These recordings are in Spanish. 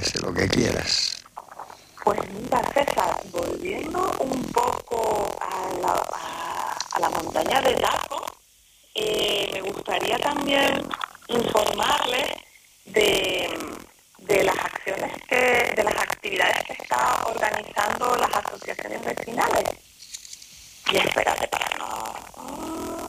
parece, lo que quieras. Pues mira, César, volviendo un poco a la montaña de Taco, me gustaría también informarles de las acciones de las actividades que está organizando las asociaciones vecinales. Y espérate para no...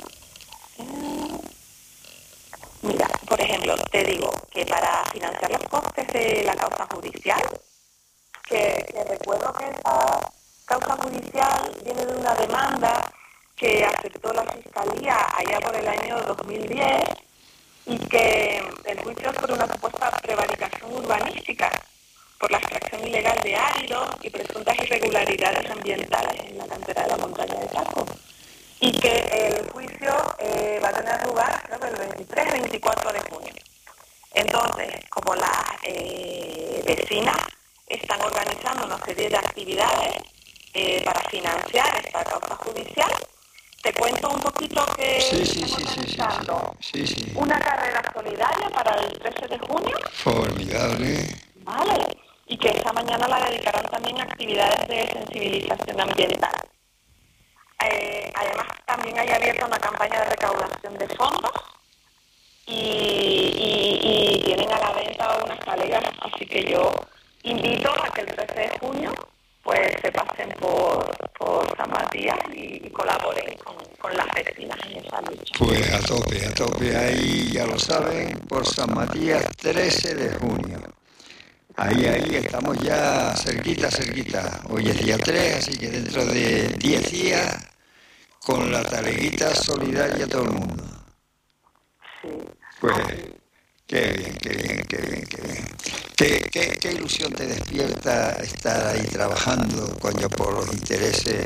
Mira, por ejemplo, te digo que para financiar los costes de la causa judicial, que recuerdo que esa causa judicial viene de una demanda que aceptó la Fiscalía allá por el año 2010 y que el juicio es por una supuesta prevaricación urbanística, por la extracción ilegal de áridos y presuntas irregularidades ambientales en la cantera de la montaña de Taco. Y que el juicio va a tener lugar, creo que el 23-24 de junio. Entonces, como las vecinas están organizando una serie de actividades para financiar esta causa judicial, te cuento un poquito que estamos organizando una carrera solidaria para el 13 de junio. Formidable. Vale. Y que esta mañana la dedicarán también a actividades de sensibilización ambiental. Además, también hay abierta una campaña de recaudación de fondos y tienen a la venta unas talegas, así que yo invito a que el 13 de junio pues se pasen por San Matías y colaboren con las vecinas en esa lucha. Pues a tope, ahí ya lo saben, por San Matías, 13 de junio. Ahí estamos ya cerquita. Hoy es día 3, así que dentro de 10 días, con la taleguita solidaria todo el mundo. Sí. Pues, qué bien. Qué ilusión te despierta estar ahí trabajando, coño, por los intereses,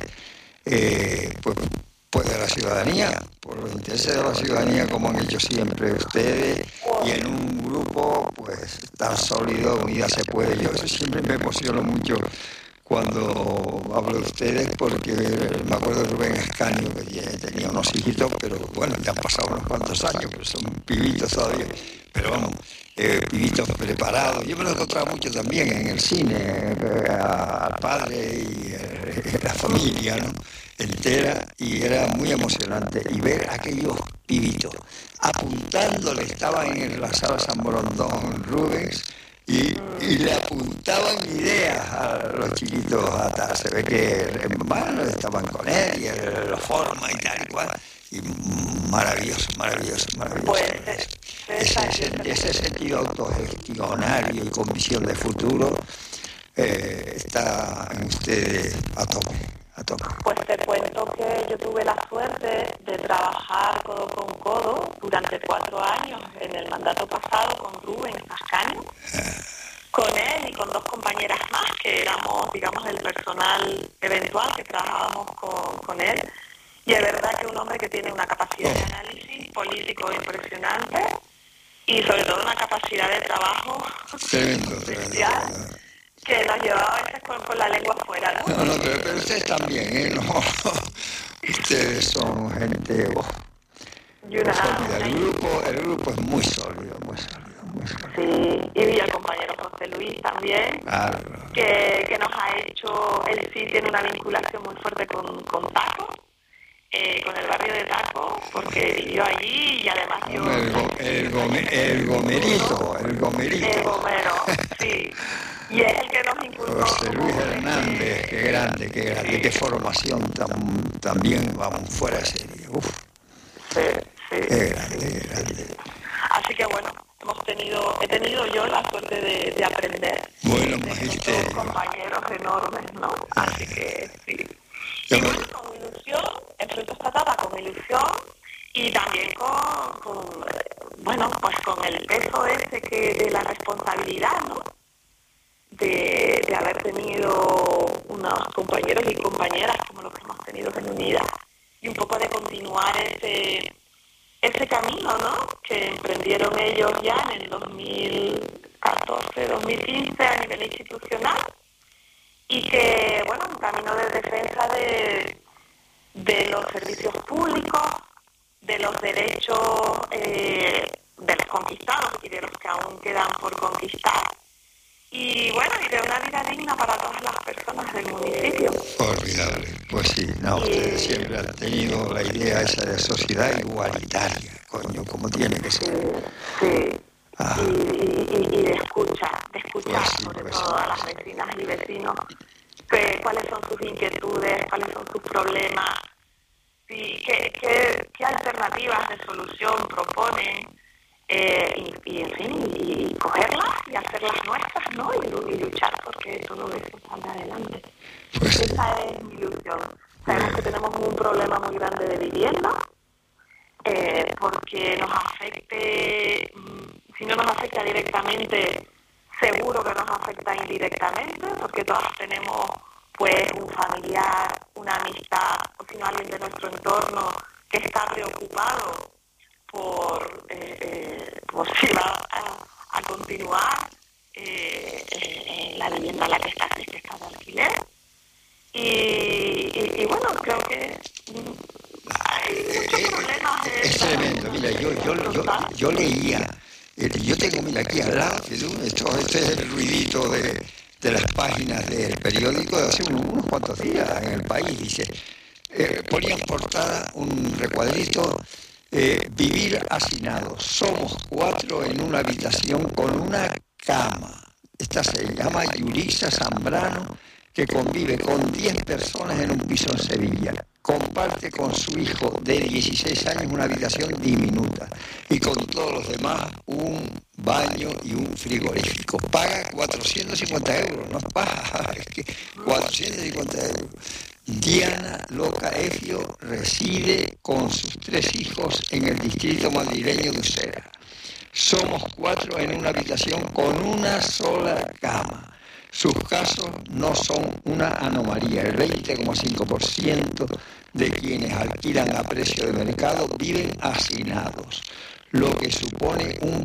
pues de la ciudadanía, por los intereses de la ciudadanía, como han hecho siempre ustedes, y en un grupo, pues, tan sólido, unida se puede. Yo siempre me emociono mucho cuando hablo de ustedes, porque me acuerdo de Rubén Ascanio, que ya tenía unos hijitos, pero bueno, ya han pasado unos cuantos años, pero son pibitos todavía, pero vamos, pibitos preparados. Yo me lo he encontrado mucho también en el cine, al padre y la familia, ¿no?, entera, y era muy emocionante. Y ver aquellos pibitos apuntándole, estaban en la sala San Borondón Rubens, y le apuntaban ideas a los chiquitos hasta se ve que bueno, estaban con él y él lo forma y tal y cual, y maravilloso. Pues, Ese sentido autogestionario y con visión de futuro está en ustedes a tope. Pues te cuento que yo tuve la suerte de trabajar codo con codo durante 4 años en el mandato pasado con Rubén Ascanio, con él y con 2 compañeras más que éramos, digamos, el personal eventual que trabajábamos con él. Y es verdad que un hombre que tiene una capacidad de análisis político impresionante y sobre todo una capacidad de trabajo especial, que nos llevaba a veces con la lengua afuera, ¿no? No, pero ustedes también, ¿eh? No, ustedes son gente... El grupo es muy sólido. Sí, y el compañero José Luis también, claro. que nos ha hecho, él sí tiene una vinculación muy fuerte con Taco, con el barrio de Taco, porque vivió allí y además yo... El gomerito. El gomero, sí. Y es el que nos inculcó... José Luis Hernández, qué grande, qué formación también, vamos, fuera de serie. Uf. Sí. Qué grande. Así que bueno, he tenido yo la suerte de aprender. Bueno, de magisterio. Compañeros enormes, ¿no? Así que sí. Y bueno, con ilusión, enfrento esta etapa con ilusión y también con el peso ese de la responsabilidad, ¿no? De haber tenido unos compañeros y compañeras como los que hemos tenido en Unida y un poco de continuar ese camino, ¿no?, que emprendieron ellos ya en el 2014, 2015 a nivel institucional y que, bueno, un camino de defensa de los servicios públicos, de los derechos de los conquistados y de los que aún quedan por conquistar y bueno, y de una vida digna para todas las personas del municipio. Formidable. Pues sí, no, ustedes siempre han tenido la idea esa de sociedad igualitaria, coño, como tiene que ser. Sí. Ah, Y de escuchar pues sí, sobre pues todo sí. a las vecinas y vecinos, cuáles son sus inquietudes, cuáles son sus problemas, qué alternativas de solución proponen, en fin, y cogerlas y hacerlas nuestras, ¿no? Y luchar porque todo eso salga adelante. Pues sí. Esa es mi ilusión. Sabemos que tenemos un problema muy grande de vivienda, porque nos afecte, si no nos afecta directamente, seguro que nos afecta indirectamente, porque todas tenemos pues un familiar, una amistad, o si no alguien de nuestro entorno que está preocupado por si va a continuar la vivienda en la que está, si es que está de alquiler. Y bueno, creo que hay muchos problemas. Es tremendo, mira, yo leía, yo tengo, mira, aquí al lado, esto es el ruidito de las páginas del periódico de hace unos cuantos días en El País, dice, ponían portada un recuadrito, vivir hacinados, somos 4 en una habitación con una cama. Esta se llama Yulisa Zambrano, que convive con 10 personas en un piso en Sevilla. Comparte con su hijo de 16 años una habitación diminuta y con todos los demás un baño y un frigorífico. Paga 450 euros, no es paja, es que 450 euros. Diana Loca Efio reside con sus 3 hijos en el distrito madrileño de Usera. Somos 4 en una habitación con una sola cama. Sus casos no son una anomalía. El 20,5% de quienes alquilan a precio de mercado viven hacinados, lo que supone un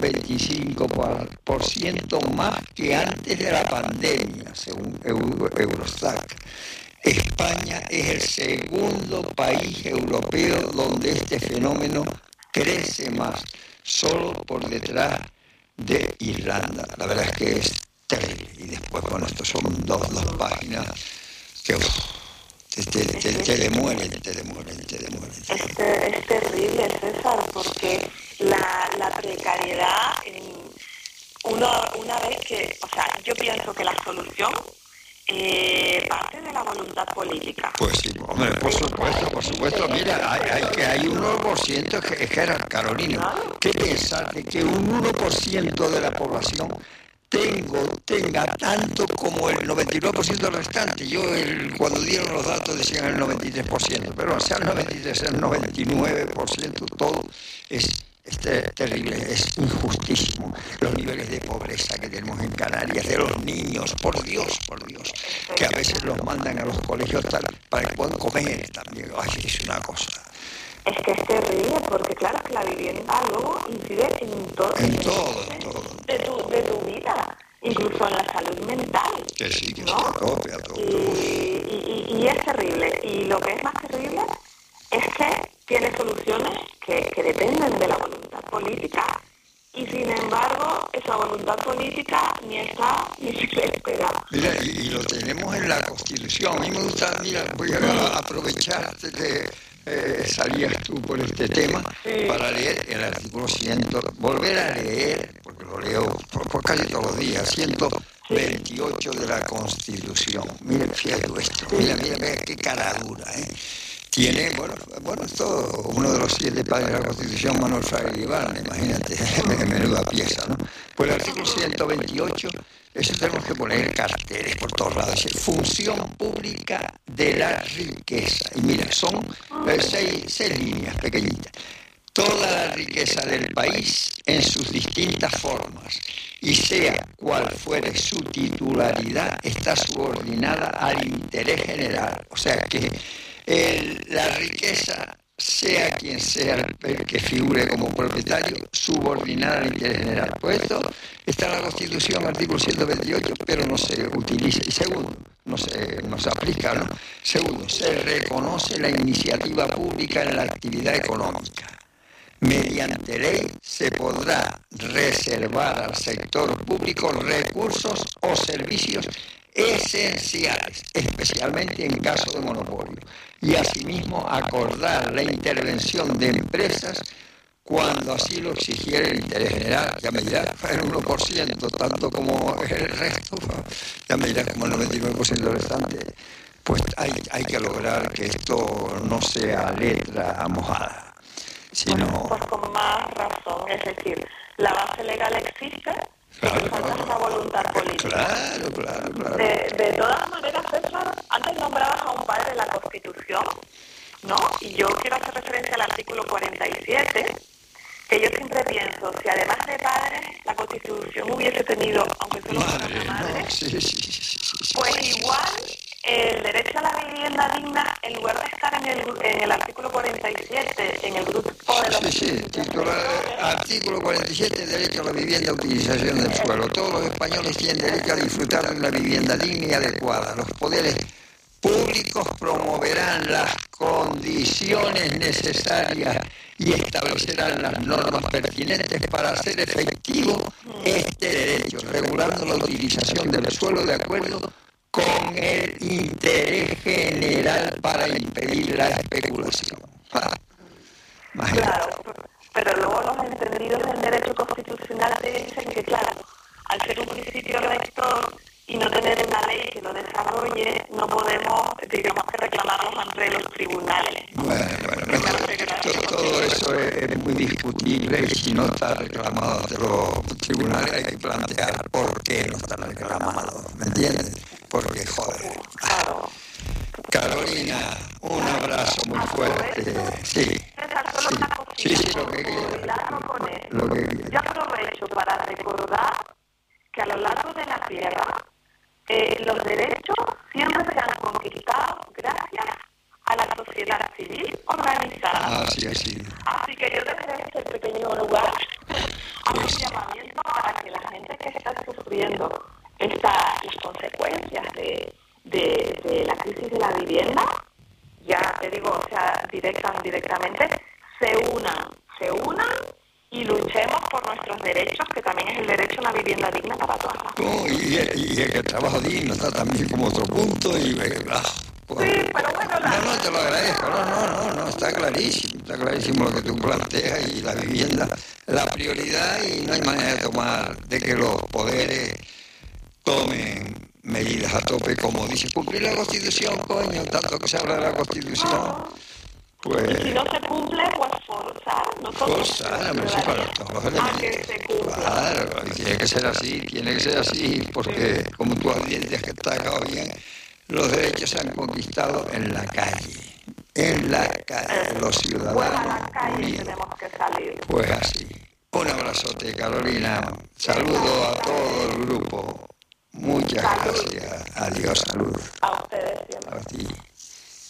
25% más que antes de la pandemia, según Eurostat. España es el segundo país europeo donde este fenómeno crece más, solo por detrás de Irlanda. La verdad es que es terrible. Y después, bueno, estos son dos páginas que te demuelen. Es terrible, César, porque la precariedad, una vez que, o sea, yo pienso que la solución parte de la voluntad política. Pues sí, hombre, por supuesto. Mira, hay un 1% que es Carolina. ¿Qué pensar de que un 1% de la población tenga tanto como el 99% restante? Cuando dieron los datos decían el 93%, pero sea el 93, el 99%, todo es terrible, es injustísimo. Los niveles de pobreza que tenemos en Canarias, de los niños, por Dios, que a veces los mandan a los colegios para que puedan comer también. Ay, es una cosa. Es que es terrible, porque claro, que la vivienda luego incide en todo de tu vida, incluso en la salud mental. Que sí, que ¿no? sí, a tope. Y es terrible. Y lo que es más terrible es que tiene soluciones que dependen de la voluntad política. Y sin embargo, esa voluntad política ni está ni se espera. Mira, y lo tenemos en la Constitución. A mí me gusta, mira, voy a aprovechar que salías tú por este tema para leer el artículo 100, volver a leer, porque lo leo por casi todos los días, 128 de la Constitución. Mira, fíjate esto, mira qué cara dura, ¿eh? Tiene, bueno, esto, uno de los 7 padres de la Constitución, Manuel Fraga Iván, imagínate, menuda pieza, ¿no? Pues el artículo 128, eso tenemos que poner carteles por todos lados, dice, función pública de la riqueza. Y mira, son 6 líneas pequeñitas. Toda la riqueza del país en sus distintas formas, y sea cual fuere su titularidad, está subordinada al interés general. O sea que la riqueza, sea quien sea el que figure como propietario, subordinada al interés general. Pues esto está en la Constitución, artículo 128, pero no se utiliza. Y segundo, no se aplica, ¿no? Segundo, se reconoce la iniciativa pública en la actividad económica. Mediante ley se podrá reservar al sector público recursos o servicios esenciales, especialmente en caso de monopolio, y asimismo acordar la intervención de empresas cuando así lo exigiera el interés general. Ya me dirá, el 1%, tanto como el resto, ya me dirá como el 99% restante. Pues hay que lograr que esto no sea letra mojada, sino... Pues con más razón, es decir, la base legal existe, Claro, falta esa voluntad política. Claro. De todas maneras, César, antes nombrabas a un padre de la Constitución, ¿no? Y yo quiero hacer referencia al artículo 47, que yo siempre pienso, si además de padres, la Constitución hubiese tenido, aunque solo fuera una madre, pues igual el derecho a la vivienda digna, en lugar de estar en el artículo 47, en el grupo de los... Artículo 47, derecho a la vivienda, utilización del suelo. Todos los españoles tienen derecho a disfrutar de una vivienda digna y adecuada. Los poderes públicos promoverán las condiciones necesarias y establecerán las normas pertinentes para hacer efectivo este derecho, regulando la utilización del suelo de acuerdo con el interés general para impedir la especulación. Claro, pero luego los entendidos del derecho constitucional te dicen que, claro, al ser un principio rector y no tener una ley que lo desarrolle, no podemos, digamos, que reclamarlos ante los tribunales. Bueno, todo eso es muy discutible, y si no está reclamado ante los tribunales hay que plantear por qué no está reclamado, ¿me entiendes? Porque, joder. Carolina, un abrazo muy fuerte. Sí, lo que quieras. Yo aprovecho para recordar que a lo largo de la tierra los derechos siempre se han conquistado gracias a la sociedad civil organizada. Así. Así que yo desde este pequeño lugar hago un llamamiento para que la gente que está sufriendo las consecuencias de la crisis de la vivienda, ya te digo, o sea, directamente, se unan y luchemos por nuestros derechos, que también es el derecho a la vivienda digna para todas las personas. Y el trabajo digno está también como otro punto. Sí, pero bueno... No, te lo agradezco. No, está clarísimo lo que tú planteas, y la vivienda, la prioridad, y no hay manera de que los poderes tomen medidas a tope, como dice, cumplir la Constitución, coño, tanto que se habla de la Constitución. Pues, y si no se cumple, pues forzar para todos los elementos. A que se cumpla. Claro, y tiene que ser así, porque como tú adviertes que está acá bien, los derechos se han conquistado en la calle. Los ciudadanos. Pues a la calle tenemos que salir. Pues así. Un abrazote, Carolina. Saludo a todo el grupo. Muchas gracias. Adiós, salud. A ustedes siempre. A ti.